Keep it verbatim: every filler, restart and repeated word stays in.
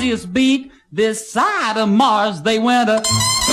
fastest beat this side of Mars. They went a